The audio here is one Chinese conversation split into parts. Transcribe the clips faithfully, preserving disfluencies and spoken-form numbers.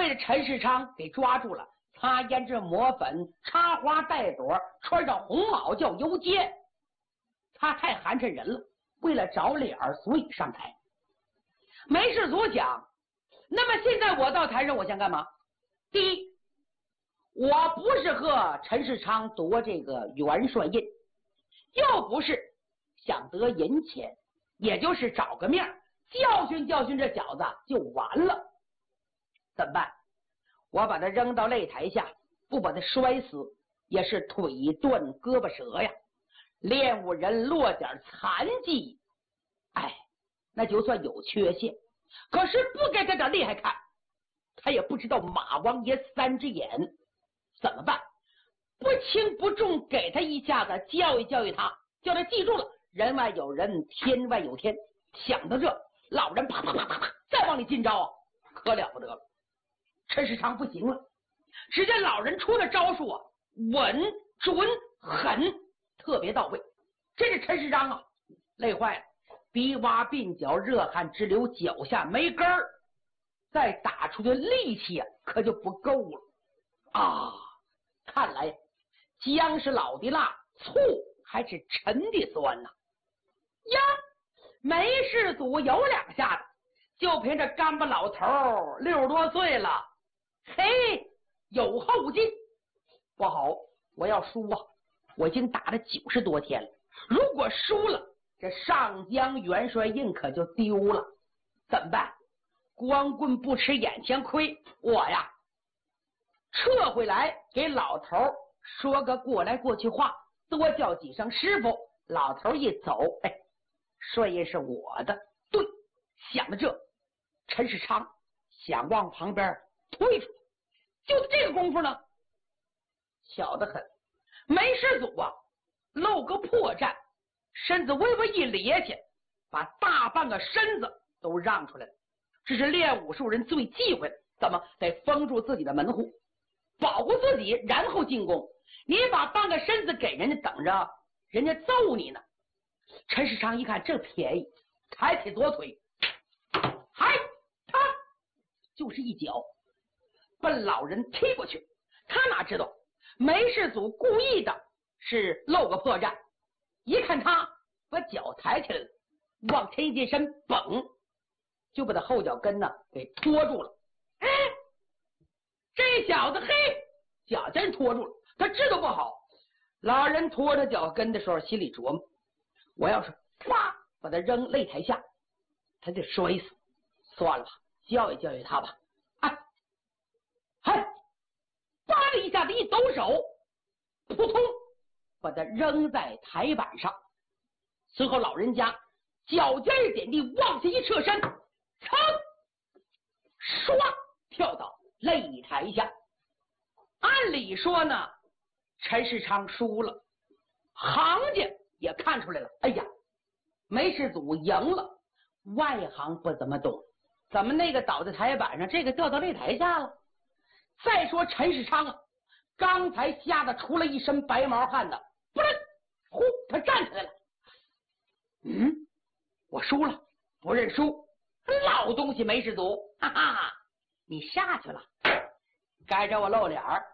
被这陈世昌给抓住了，擦胭脂抹粉，插花带朵，穿上红袄叫游街。他太寒碜人了，为了找脸儿，所以上台。梅世祖讲，那么现在我到台上，我想干嘛？第一，我不是和陈世昌夺这个元帅印，又不是想得银钱，也就是找个面教训教训这小子就完了。怎么办？我把他扔到擂台下，不把他摔死，也是腿断胳膊折呀。练武人落点残疾，哎，那就算有缺陷，可是不给他点厉害看，他也不知道马王爷三只眼，怎么办？不轻不重给他一下子，教育教育他，叫他记住了，人外有人，天外有天。想到这，老人啪啪啪啪啪，再往里进招啊，可了不得了。陈世昌不行了，只见老人出的招数啊，稳准狠，特别到位。这是陈世昌啊，累坏了，鼻洼鬓角，热汗直流，脚下没根儿，再打出的力气啊，可就不够了啊！看来姜是老的辣，醋还是陈的酸呐、啊！呀，梅世祖有两下子，就凭这干巴老头六十多岁了，嘿，有后劲。不好，我要输啊！我已经打了九十多天了，如果输了，这上江元帅印可就丢了。怎么办？光棍不吃眼前亏，我呀撤回来，给老头说个过来过去话，多叫几声师傅。老头一走，哎，帅印是我的。对，想到这，陈世昌想往旁边推出，就这个功夫呢，巧得很。梅世祖啊，露个破绽，身子微微一咧起，把大半个身子都让出来了。这是练武术人最忌讳的，怎么得封住自己的门户，保护自己，然后进攻。你把半个身子给人家，等着人家揍你呢。陈世昌一看这便宜，抬起左腿，嗨，他就是一脚奔老人踢过去。他哪知道梅世祖故意的是露个破绽，一看他把脚抬起来了，往前一近身，嘣，就把他后脚跟呢给拖住了。哎，这小子嘿，脚真拖住了。他知道不好，老人拖着脚跟的时候，心里琢磨：我要是唰把他扔擂台下，他就摔死。算了吧，教育教育他吧。哎，嗨，叭的一下子一抖手，扑通，把他扔在台板上。随后老人家脚尖一点地，往下一侧身，噌，唰跳到擂台下。按理说呢，陈世昌输了，行家也看出来了。哎呀，梅世祖赢了。外行不怎么懂，怎么那个倒在台板上，这个掉到擂台下了？再说陈世昌啊，刚才吓得出了一身白毛汗的，不是，呼，他站起来了。嗯，我输了，不认输。老东西梅世祖，哈哈，你下去了，该找我露脸儿。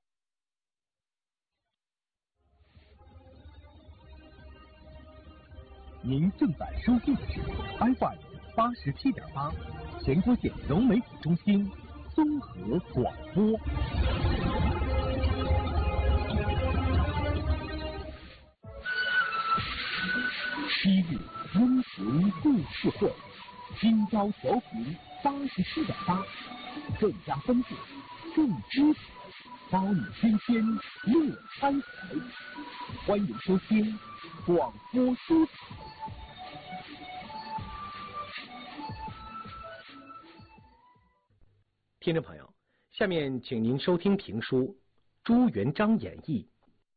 您正在收听的是 F M 八十七点八，全国县融媒体中心综合广播。昔日温情故事会，今朝调频八十七点八，更加丰富，更知识，包你新鲜乐开怀。欢迎收听广播书场。听众朋友，下面请您收听评书《朱元璋演义》。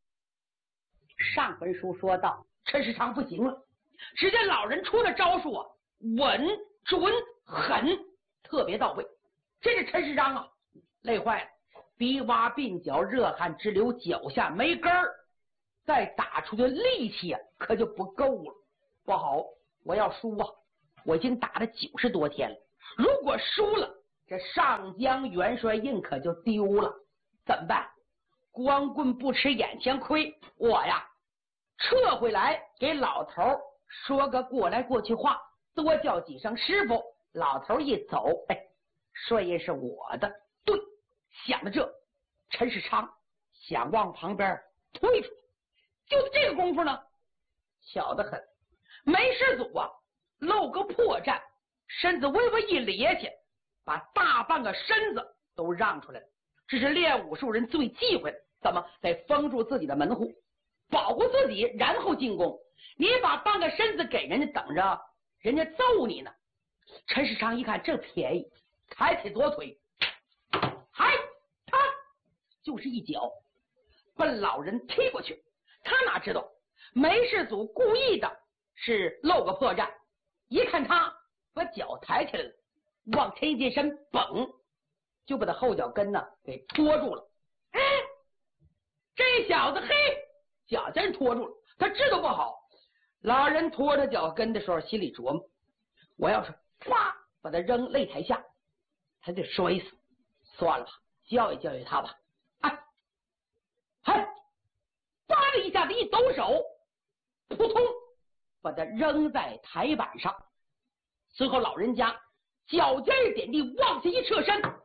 上文书说到，陈世昌不行了，只见老人出的招数啊，稳准狠，特别到位。这是陈世昌啊，累坏了，鼻洼鬓角，热汗直流，脚下没根儿，再打出的力气啊，可就不够了。不好，我要输啊！我已经打了九十多天了，如果输了， 这上江元帅印可就丢了，怎么办？光棍不吃眼前亏，我呀撤回来给老头说个过来过去话，多叫几声师傅。老头一走，哎，帅印是我的。对，想到这，陈世昌想往旁边退出，就在这个功夫呢，巧得很，梅师祖啊露个破绽，身子微微一咧起，把大半个身子都让出来了。这是练武术人最忌讳的，怎么得封住自己的门户，保护自己，然后进攻。你把半个身子给人家，等着人家揍你呢。陈世昌一看这便宜，抬起左腿，嗨，他就是一脚奔老人踢过去。他哪知道梅世祖故意的是露个破绽，一看他把脚抬起来了，往前一近身，嘣，就把他后脚跟呢给拖住了。哎，这小子嘿，脚真拖住了，他知道不好。老人拖着脚跟的时候，心里琢磨：我要是唰把他扔擂台下，他得摔死。算了吧，教育教育他吧。哎，嗨，叭的一下子一抖手，扑通，把他扔在台板上。随后老人家脚尖一点地，往下一侧身，噌，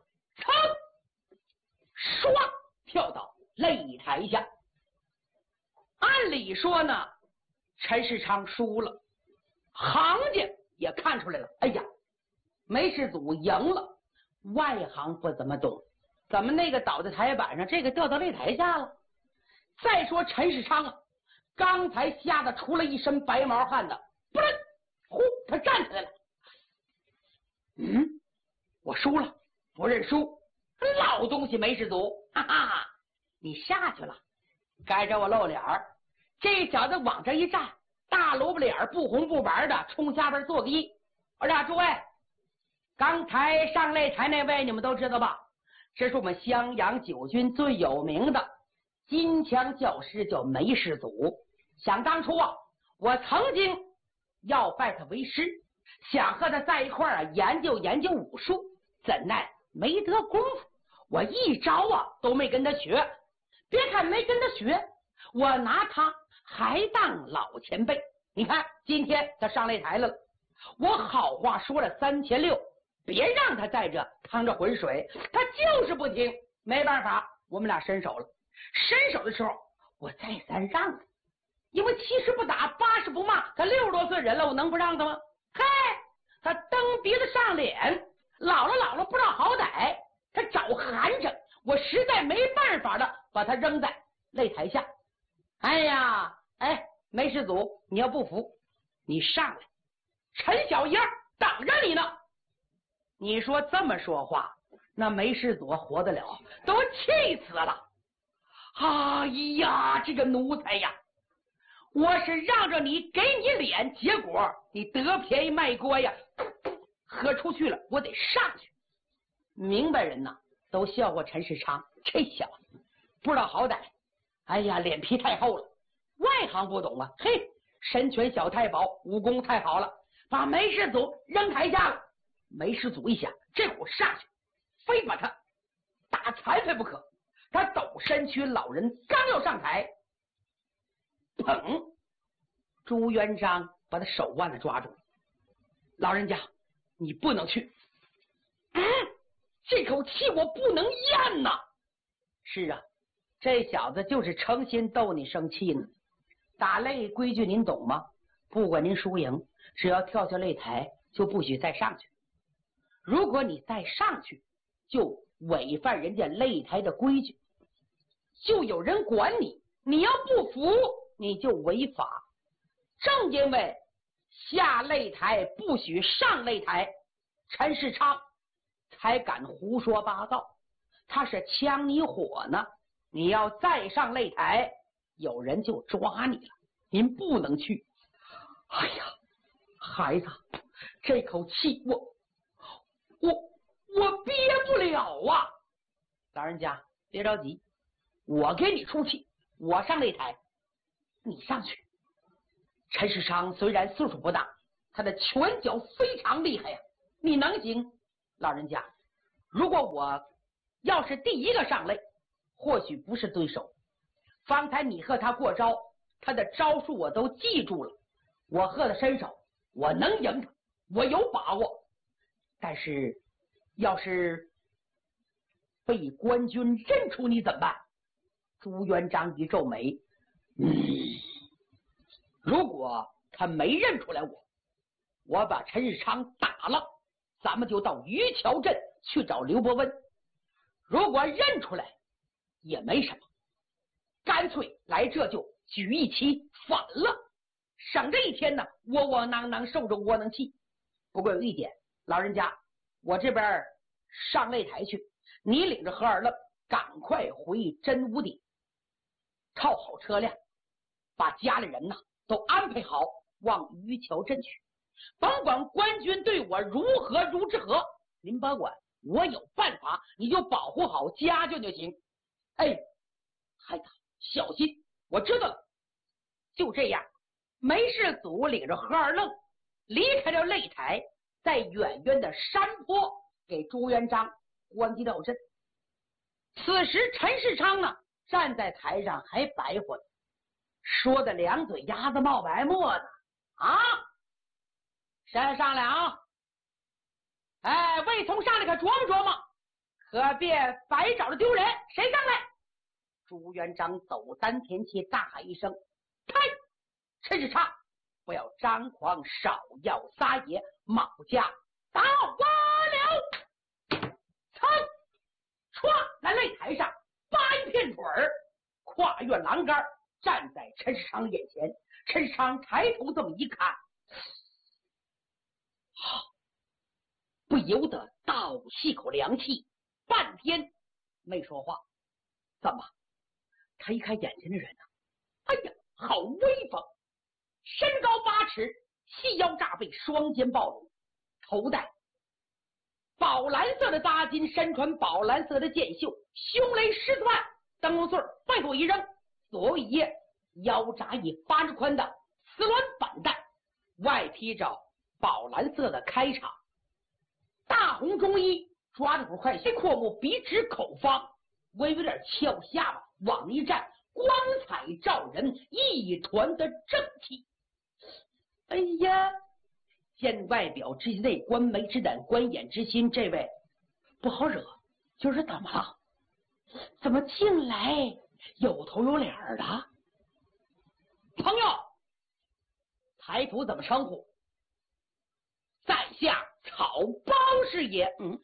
唰跳到擂台下。按理说呢，陈世昌输了，行家也看出来了。哎呀，梅世祖赢了。外行不怎么懂，怎么那个倒在台板上，这个掉到擂台下了？再说陈世昌啊，刚才吓得出了一身白毛汗的，不然，呼，他站起来了。嗯，我输了，不认输。老东西梅世祖，哈哈，你下去了，该着我露脸儿。这小子往这一站，大萝卜脸不红不白的，冲下边做个揖。我说诸位，刚才上擂台那位你们都知道吧？这是我们襄阳九军最有名的金枪教师，叫梅世祖。想当初啊，我曾经要拜他为师，想和他在一块儿啊研究研究武术，怎奈没得功夫，我一招啊都没跟他学。别看没跟他学，我拿他还当老前辈。你看今天他上擂台了，我好话说了三千六，别让他在这趟着浑水，他就是不听。没办法，我们俩伸手了。伸手的时候，我再三让他，因为七十不打，八十不骂，他六十多岁人了，我能不让他吗？嗨，他蹬鼻子上脸，老了老了不知道好歹，他找寒碜，我实在没办法的把他扔在擂台下。哎呀，哎，梅世祖，你要不服，你上来，陈小爷等着你呢。你说这么说话，那梅世祖活得了？都气死了！哎呀，这个奴才呀！我是让着你，给你脸，结果你得便宜卖乖呀，喝出去了，我得上去。明白人呐，都笑话陈世昌，这小子不知道好歹。哎呀，脸皮太厚了，外行不懂啊。嘿，神拳小太保，武功太好了，把梅世祖扔台下了。梅世祖一想，这会儿上去，非把他打残废不可。他抖身躯，老人刚要上台，砰！朱元璋把他手腕子抓住了。老人家，你不能去。嗯，这口气我不能咽呐。是啊，这小子就是诚心逗你生气呢。打擂规矩您懂吗？不管您输赢，只要跳下擂台就不许再上去。如果你再上去，就违反人家擂台的规矩，就有人管你。你要不服，你就违法。正因为下擂台不许上擂台，陈世昌才敢胡说八道。他是呛你火呢，你要再上擂台，有人就抓你了。您不能去。哎呀，孩子，这口气我我我憋不了啊！老人家别着急，我给你出气，我上擂台，你上去。陈世昌虽然岁数不大，他的拳脚非常厉害呀、啊，你能行？老人家， 如果我要是第一个上擂，或许不是对手。方才你和他过招，他的招数我都记住了，我和他伸手，我能赢他，我有把握。但是要是被官军认出你怎么办？朱元璋一皱眉，嗯，如果他没认出来我，我把陈世昌打了，咱们就到余桥镇去找刘伯温。如果认出来也没什么，干脆来这就举一旗反了，省这一天呢窝窝囊囊受着窝囊气。不过有一点，老人家，我这边上擂台去，你领着何二愣赶快回真武邸，套好车辆，把家里人呢都安排好，往余桥镇去。甭管官军对我如何如之何，您甭管，我有办法，你就保护好家眷就行。哎，孩子小心，我知道了。就这样，梅世祖领着何二愣离开了擂台，在远远的山坡给朱元璋关机到阵。此时陈世昌呢站在台上还白活呢，说的两嘴丫子冒白沫呢。啊，谁上来啊？哎，未从上来可琢磨琢磨，可别白找着丢人。谁上来？朱元璋走三前期，大喊一声：“开！”陈世昌，不要张狂，少要撒野，卯家到我了！噌，唰，在擂台上扒一片腿儿，跨越栏杆，站在陈世昌眼前。陈世昌抬头这么一看，好，不由得倒吸口凉气，半天没说话。怎么？他一看眼前的人呢、啊，哎呀，好威风！身高八尺，细腰炸背，双肩暴露，头戴宝蓝色的搭巾，身穿宝蓝色的箭袖，胸雷狮子腕，灯笼穗背后一扔，左右一掖，腰扎一八指宽的丝鸾板带，外披着宝蓝色的开场，大红中衣，抓着股快些阔目，鼻直口方，微微点翘下巴，往一站，光彩照人，一团的正气。哎呀，见外表之内观眉之胆，观眼之心，这位不好惹。就是怎么了？怎么进来有头有脸的？朋友，台仆怎么称呼？在下草包是也。嗯，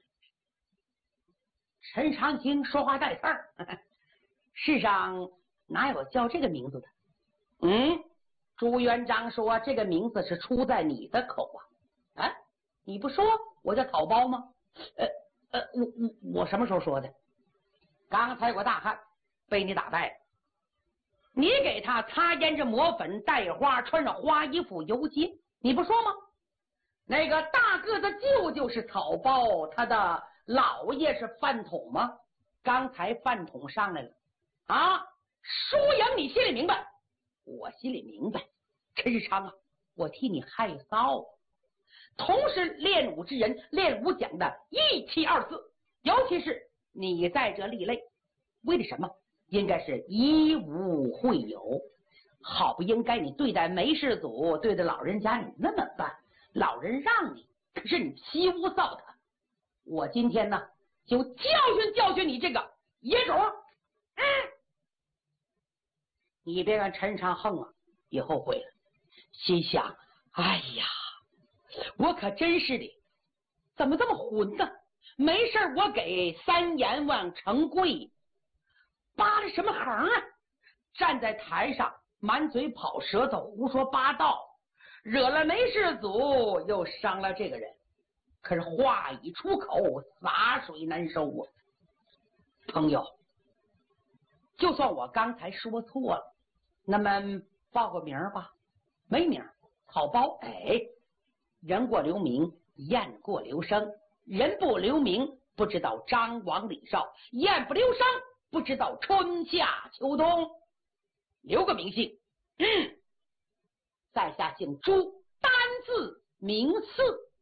陈长青说话带刺儿，世上哪有叫这个名字的？嗯，朱元璋说这个名字是出在你的口啊。啊，你不说我叫草包吗？呃呃，我我我什么时候说的？刚才有个大汉被你打败了，你给他擦胭脂抹粉戴花，穿上花衣服游街，你不说吗？那个大个子舅舅是草包，他的老爷是饭桶吗？刚才饭桶上来了啊，输赢你心里明白，我心里明白。陈世昌啊，我替你害臊。同是练武之人，练武讲的一七二四，尤其是你在这立擂，为了什么？应该是以武会友，好不应该你对待梅世祖，对待老人家你那么办？老人让你，可是你欺污臊他。我今天呢，就教训教训你这个野种。嗯，你别看陈长横啊，也后悔了，心想：哎呀，我可真是的，怎么这么混呢？没事我给三阎王成贵扒了什么横啊？站在台上满嘴跑舌头，胡说八道，惹了梅世祖，又伤了这个人。可是话一出口，洒水难收啊！朋友，就算我刚才说错了，那么报个名吧。没名，草包。哎，人过留名，雁过留声。人不留名，不知道张王李少；雁不留声，不知道春夏秋冬。留个名姓，嗯，在下姓朱，单字名四。